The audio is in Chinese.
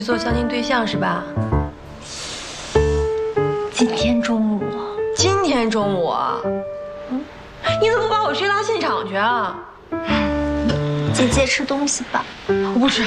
做相亲对象是吧？ 今天中午。 今天中午？你怎么不把我追到现场去啊？ 姐姐吃东西吧。 我不吃。